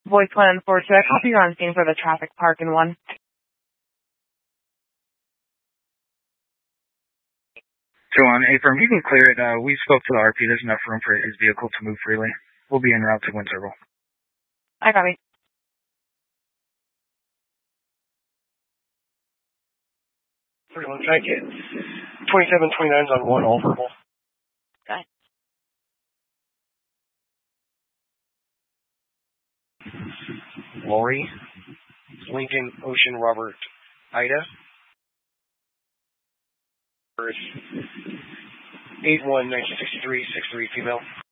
Voice 1 and 4, I copy you're on scene for the traffic park in 1. Joanne, A-firm, you can clear it. We spoke to the RP. There's enough room for his vehicle to move freely. We'll be en route to Wind Circle. I copy. Can I get 2729s on 1, all verbal? Okay. Lori, Lincoln, Ocean, Robert, Ida. 81-1963, 63 female.